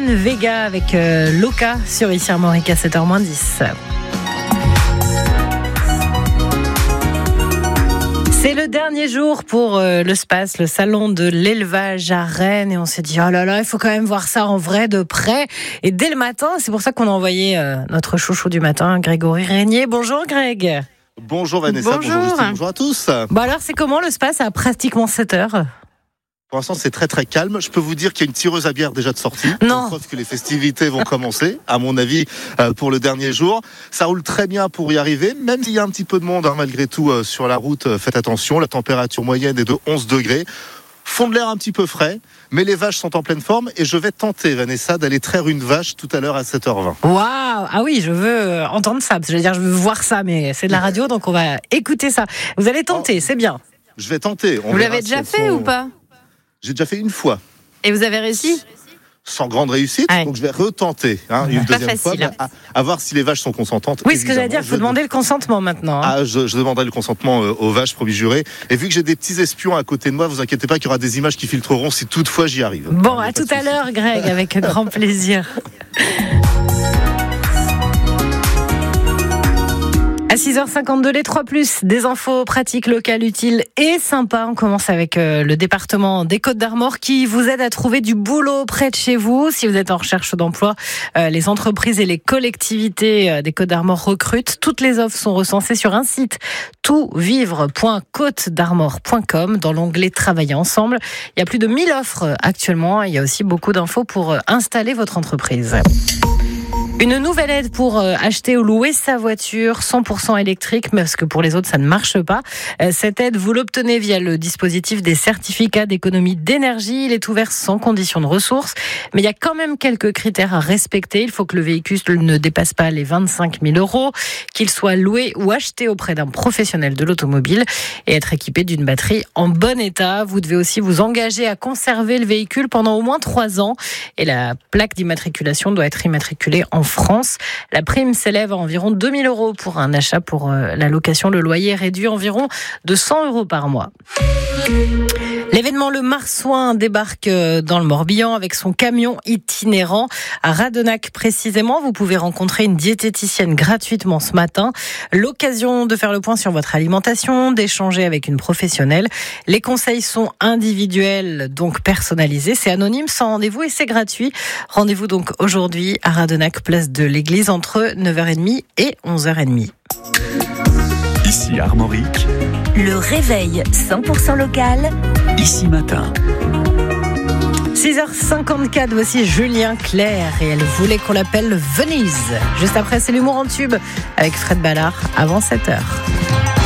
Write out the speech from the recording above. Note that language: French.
Suzanne Vega avec Loca sur Ici Armorique à 7h-10. C'est le dernier jour pour le SPACE, le salon de l'élevage à Rennes. Et on s'est dit, oh là là, il faut quand même voir ça en vrai, de près. Et dès le matin, c'est pour ça qu'on a envoyé notre chouchou du matin, Grégory Régnier. Bonjour Greg. Bonjour Vanessa, bonjour Justine, bonjour à tous. Bon alors, c'est comment le SPACE à pratiquement 7h? Pour l'instant, c'est très très calme. Je peux vous dire qu'il y a une tireuse à bière déjà de sortie. Non. Preuve que les festivités vont commencer, à mon avis, pour le dernier jour. Ça roule très bien pour y arriver, même s'il y a un petit peu de monde, malgré tout, sur la route. Faites attention, la température moyenne est de 11 degrés. Fond de l'air un petit peu frais, mais les vaches sont en pleine forme et je vais tenter, Vanessa, d'aller traire une vache tout à l'heure à 7h20. Waouh! Ah oui, je veux entendre ça, parce que je veux voir ça, mais c'est de la radio, donc on va écouter ça. Vous allez tenter, c'est bien. Je vais tenter. Vous l'avez déjà fait ou pas? J'ai déjà fait une fois. Et vous avez réussi? Sans grande réussite, ouais. Donc je vais retenter une deuxième facile, fois, à voir si les vaches sont consentantes. Oui, ce que j'allais dire, il faut demander le consentement maintenant. Je demanderai le consentement aux vaches, promis juré. Et vu que j'ai des petits espions à côté de moi, vous inquiétez pas qu'il y aura des images qui filtreront si toutefois j'y arrive. Bon, à tout à l'heure, Greg, avec grand plaisir. À 6h52, les 3+, des infos pratiques, locales, utiles et sympas. On commence avec le département des Côtes-d'Armor qui vous aide à trouver du boulot près de chez vous. Si vous êtes en recherche d'emploi, les entreprises et les collectivités des Côtes-d'Armor recrutent. Toutes les offres sont recensées sur un site, toutvivre.côtesdarmor.com, dans l'onglet Travailler ensemble. Il y a plus de 1000 offres actuellement. Il y a aussi beaucoup d'infos pour installer votre entreprise. Une nouvelle aide pour acheter ou louer sa voiture 100% électrique, parce que pour les autres, ça ne marche pas. Cette aide, vous l'obtenez via le dispositif des certificats d'économie d'énergie. Il est ouvert sans condition de ressources, mais il y a quand même quelques critères à respecter. Il faut que le véhicule ne dépasse pas les 25 000 €, qu'il soit loué ou acheté auprès d'un professionnel de l'automobile et être équipé d'une batterie en bon état. Vous devez aussi vous engager à conserver le véhicule pendant au moins 3 ans et la plaque d'immatriculation doit être immatriculée en France. La prime s'élève à environ 2 000 € pour un achat pour la location. Le loyer est réduit environ de 100 € par mois. L'événement Le Marsouin débarque dans le Morbihan avec son camion itinérant à Radenac précisément. Vous pouvez rencontrer une diététicienne gratuitement ce matin. L'occasion de faire le point sur votre alimentation, d'échanger avec une professionnelle. Les conseils sont individuels, donc personnalisés. C'est anonyme, sans rendez-vous et c'est gratuit. Rendez-vous donc aujourd'hui à Radenac, place de l'Église, entre 9h30 et 11h30. Ici Armorique. Le réveil 100% local. Ici matin. 6h54, voici Julien Clerc et elle voulait qu'on l'appelle Venise. Juste après, c'est l'humour en tube avec Fred Ballard avant 7h.